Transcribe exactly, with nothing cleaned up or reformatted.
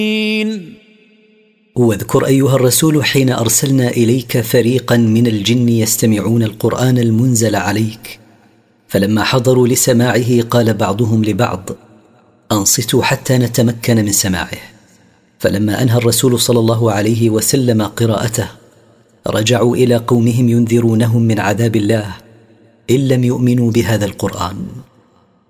واذكر أيها الرسول حين أرسلنا إليك فريقا من الجن يستمعون القرآن المنزل عليك، فلما حضروا لسماعه قال بعضهم لبعض: أنصتوا حتى نتمكن من سماعه. فلما أنهى الرسول صلى الله عليه وسلم قراءته رجعوا إلى قومهم ينذرونهم من عذاب الله إن لم يؤمنوا بهذا القرآن.